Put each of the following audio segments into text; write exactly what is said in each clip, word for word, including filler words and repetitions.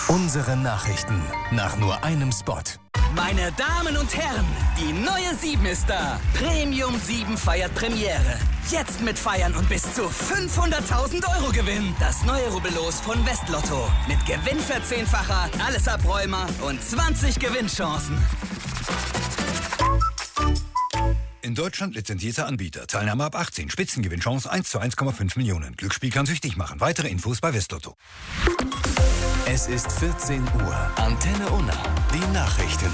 Unsere Nachrichten nach nur einem Spot. Meine Damen und Herren, die neue sieben ist da. Premium sieben feiert Premiere. Jetzt mit Feiern und bis zu fünfhunderttausend Euro Gewinn. Das neue Rubbellos von Westlotto. Mit Gewinnverzehnfacher, alles Abräumer und zwanzig Gewinnchancen. In Deutschland lizenzierter Anbieter. Teilnahme ab achtzehn. Spitzengewinnchance eins zu eins Komma fünf Millionen. Glücksspiel kann süchtig machen. Weitere Infos bei Westlotto. Es ist vierzehn Uhr. Antenne Unna. Die Nachrichten.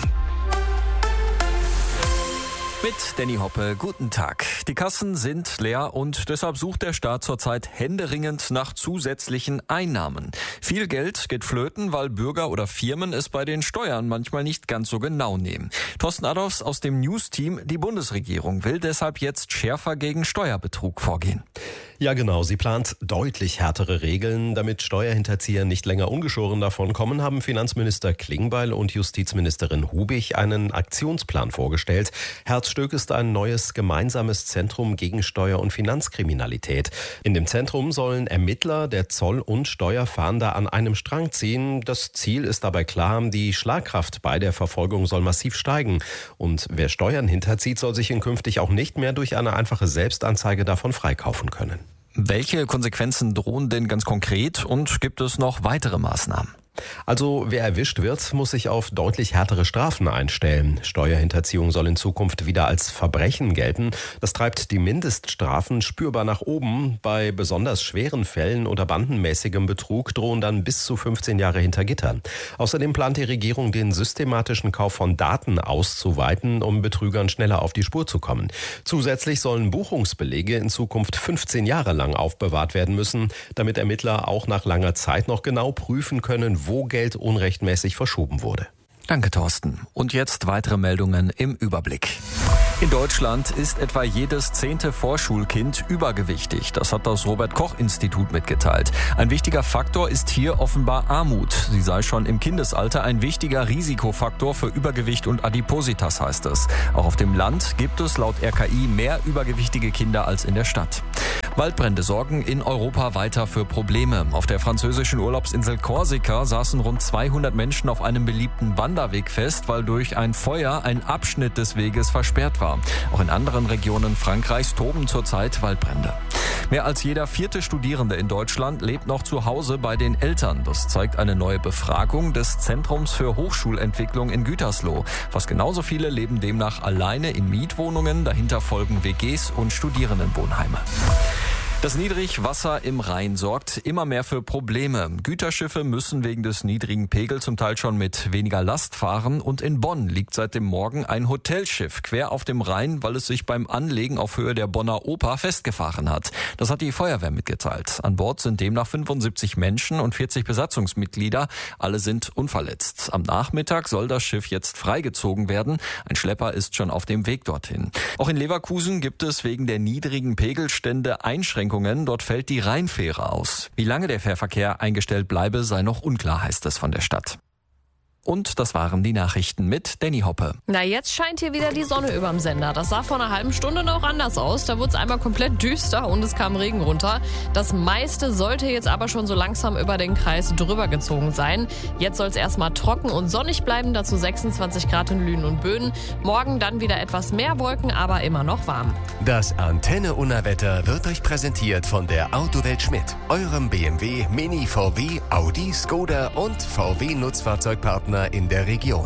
Mit Danny Hoppe, guten Tag. Die Kassen sind leer und deshalb sucht der Staat zurzeit händeringend nach zusätzlichen Einnahmen. Viel Geld geht flöten, weil Bürger oder Firmen es bei den Steuern manchmal nicht ganz so genau nehmen. Thorsten Adolfs aus dem News-Team, die Bundesregierung will deshalb jetzt schärfer gegen Steuerbetrug vorgehen. Ja genau, sie plant deutlich härtere Regeln. Damit Steuerhinterzieher nicht länger ungeschoren davonkommen, haben Finanzminister Klingbeil und Justizministerin Hubig einen Aktionsplan vorgestellt. Herzstück ist ein neues gemeinsames Zentrum gegen Steuer- und Finanzkriminalität. In dem Zentrum sollen Ermittler, der Zoll und Steuerfahnder an einem Strang ziehen. Das Ziel ist dabei klar, die Schlagkraft bei der Verfolgung soll massiv steigen. Und wer Steuern hinterzieht, soll sich in künftig auch nicht mehr durch eine einfache Selbstanzeige davon freikaufen können. Welche Konsequenzen drohen denn ganz konkret und gibt es noch weitere Maßnahmen? Also wer erwischt wird, muss sich auf deutlich härtere Strafen einstellen. Steuerhinterziehung soll in Zukunft wieder als Verbrechen gelten. Das treibt die Mindeststrafen spürbar nach oben. Bei besonders schweren Fällen oder bandenmäßigem Betrug drohen dann bis zu fünfzehn Jahre hinter Gittern. Außerdem plant die Regierung, den systematischen Kauf von Daten auszuweiten, um Betrügern schneller auf die Spur zu kommen. Zusätzlich sollen Buchungsbelege in Zukunft fünfzehn Jahre lang aufbewahrt werden müssen, damit Ermittler auch nach langer Zeit noch genau prüfen können, wo Geld unrechtmäßig verschoben wurde. Danke, Thorsten. Und jetzt weitere Meldungen im Überblick. In Deutschland ist etwa jedes zehnte Vorschulkind übergewichtig. Das hat das Robert-Koch-Institut mitgeteilt. Ein wichtiger Faktor ist hier offenbar Armut. Sie sei schon im Kindesalter ein wichtiger Risikofaktor für Übergewicht und Adipositas, heißt es. Auch auf dem Land gibt es laut R K I mehr übergewichtige Kinder als in der Stadt. Waldbrände sorgen in Europa weiter für Probleme. Auf der französischen Urlaubsinsel Korsika saßen rund zweihundert Menschen auf einem beliebten Wanderweg fest, weil durch ein Feuer ein Abschnitt des Weges versperrt war. Auch in anderen Regionen Frankreichs toben zurzeit Waldbrände. Mehr als jeder vierte Studierende in Deutschland lebt noch zu Hause bei den Eltern. Das zeigt eine neue Befragung des Zentrums für Hochschulentwicklung in Gütersloh. Fast genauso viele leben demnach alleine in Mietwohnungen. Dahinter folgen W Gs und Studierendenwohnheime. Das Niedrigwasser im Rhein sorgt immer mehr für Probleme. Güterschiffe müssen wegen des niedrigen Pegels zum Teil schon mit weniger Last fahren. Und in Bonn liegt seit dem Morgen ein Hotelschiff quer auf dem Rhein, weil es sich beim Anlegen auf Höhe der Bonner Oper festgefahren hat. Das hat die Feuerwehr mitgeteilt. An Bord sind demnach fünfundsiebzig Menschen und vierzig Besatzungsmitglieder. Alle sind unverletzt. Am Nachmittag soll das Schiff jetzt freigezogen werden. Ein Schlepper ist schon auf dem Weg dorthin. Auch in Leverkusen gibt es wegen der niedrigen Pegelstände Einschränkungen. Dort fällt die Rheinfähre aus. Wie lange der Fährverkehr eingestellt bleibe, sei noch unklar, heißt es von der Stadt. Und das waren die Nachrichten mit Danny Hoppe. Na, jetzt scheint hier wieder die Sonne überm Sender. Das sah vor einer halben Stunde noch anders aus. Da wurde es einmal komplett düster und es kam Regen runter. Das meiste sollte jetzt aber schon so langsam über den Kreis drüber gezogen sein. Jetzt soll es erstmal trocken und sonnig bleiben, dazu sechsundzwanzig Grad in Lünen und Böen. Morgen dann wieder etwas mehr Wolken, aber immer noch warm. Das Antenne Unna Wetter wird euch präsentiert von der Autowelt Schmidt, eurem B M W, Mini, V W, Audi, Skoda und V W Nutzfahrzeugpartner in der Region.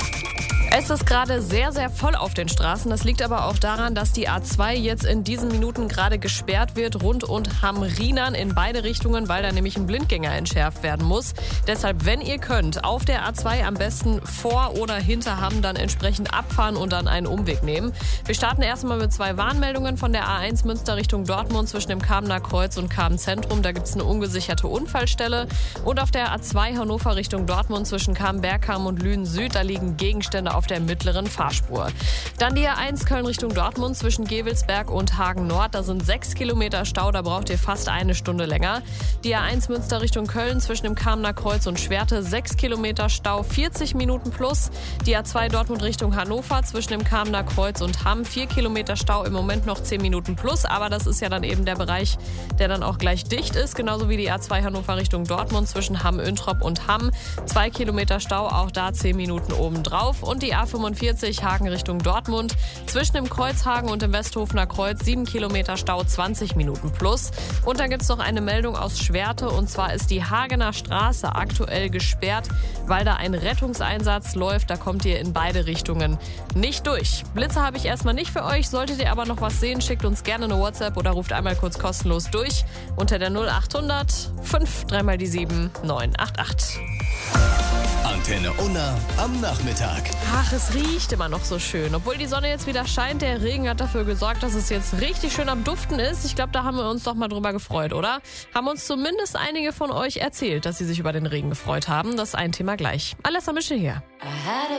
Es ist gerade sehr, sehr voll auf den Straßen. Das liegt aber auch daran, dass die A zwei jetzt in diesen Minuten gerade gesperrt wird, rund um Hamrinern in beide Richtungen, weil da nämlich ein Blindgänger entschärft werden muss. Deshalb, wenn ihr könnt, auf der A zwei am besten vor oder hinter Hamm dann entsprechend abfahren und dann einen Umweg nehmen. Wir starten erstmal mit zwei Warnmeldungen von der A eins Münster Richtung Dortmund zwischen dem Kamener Kreuz und Kamen Zentrum. Da gibt es eine ungesicherte Unfallstelle. Und auf der A zwei Hannover Richtung Dortmund zwischen Kamen Bergkamen und Lünen Süd, da liegen Gegenstände auf auf der mittleren Fahrspur. Dann die A eins Köln Richtung Dortmund zwischen Gevelsberg und Hagen Nord. Da sind sechs Kilometer Stau, da braucht ihr fast eine Stunde länger. Die A eins Münster Richtung Köln zwischen dem Kamener Kreuz und Schwerte, sechs Kilometer Stau, vierzig Minuten plus. Die A zwei Dortmund Richtung Hannover zwischen dem Kamener Kreuz und Hamm, vier Kilometer Stau, im Moment noch zehn Minuten plus. Aber das ist ja dann eben der Bereich, der dann auch gleich dicht ist. Genauso wie die A zwei Hannover Richtung Dortmund zwischen Hamm-Üntrop und Hamm. Zwei Kilometer Stau, auch da zehn Minuten obendrauf. Und die A fünfundvierzig Hagen Richtung Dortmund zwischen dem Kreuzhagen und dem Westhofener Kreuz, sieben Kilometer Stau, zwanzig Minuten plus. Und dann gibt es noch eine Meldung aus Schwerte, und zwar ist die Hagener Straße aktuell gesperrt, weil da ein Rettungseinsatz läuft. Da kommt ihr in beide Richtungen nicht durch. Blitze habe ich erstmal nicht für euch. Solltet ihr aber noch was sehen, schickt uns gerne eine WhatsApp oder ruft einmal kurz kostenlos durch unter der null achthundert fünf drei mal die sieben neun acht acht. Antenne Unna am Nachmittag. Ach, es riecht immer noch so schön. Obwohl die Sonne jetzt wieder scheint, der Regen hat dafür gesorgt, dass es jetzt richtig schön am Duften ist. Ich glaube, da haben wir uns doch mal drüber gefreut, oder? Haben uns zumindest einige von euch erzählt, dass sie sich über den Regen gefreut haben. Das ist ein Thema gleich. Alessa Mische hier.